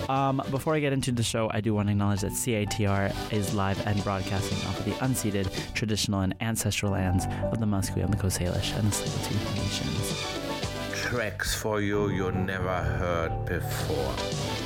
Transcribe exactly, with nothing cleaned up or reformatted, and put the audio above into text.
Um, before I get into the show, I do want to acknowledge that C I T R is live and broadcasting off of the unceded, traditional, and ancestral lands of the Musqueam, the Coast Salish, and the Tsleil-Waututh nations. Tracks for you you never heard before.